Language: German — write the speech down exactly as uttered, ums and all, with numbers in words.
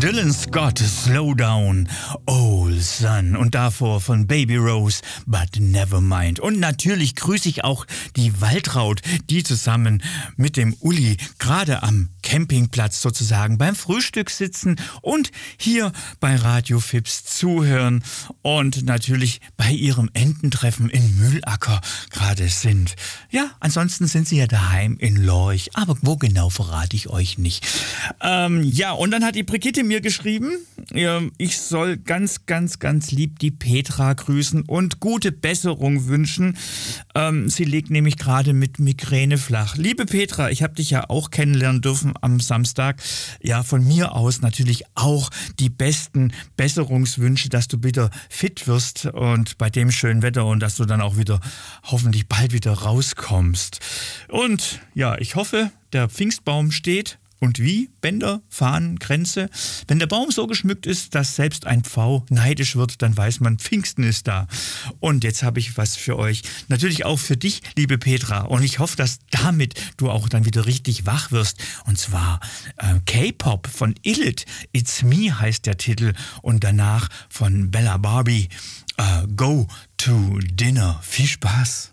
Dylan Scott, Slow Down, Old Sun. Und davor von Baby Rose, But Never Mind. Und natürlich grüße ich auch die Waltraud, die zusammen mit dem Uli gerade am Campingplatz sozusagen beim Frühstück sitzen und hier bei Radio Fips zuhören und natürlich bei ihrem Ententreffen in Mühlacker gerade sind. Ja, ansonsten sind sie ja daheim in Lorch, aber wo genau verrate ich euch nicht. Ähm, ja, und dann hat die Brigitte mir geschrieben, ich soll ganz, ganz, ganz lieb die Petra grüßen und gute Besserung wünschen. Ähm, sie liegt nämlich gerade mit Migräne flach. Liebe Petra, ich habe dich ja auch kennenlernen dürfen am Samstag. Ja, von mir aus natürlich auch die besten Besserungswünsche, dass du wieder fit wirst und bei dem schönen Wetter und dass du dann auch wieder hoffentlich bald wieder rauskommst. Und ja, ich hoffe, der Pfingstbaum steht. Und wie? Bänder, Fahnen, Kränze. Wenn der Baum so geschmückt ist, dass selbst ein Pfau neidisch wird, dann weiß man, Pfingsten ist da. Und jetzt habe ich was für euch. Natürlich auch für dich, liebe Petra. Und ich hoffe, dass damit du auch dann wieder richtig wach wirst. Und zwar äh, K-Pop von Illit. It's Me heißt der Titel. Und danach von Bella Barbie. Äh, Go to Dinner. Viel Spaß.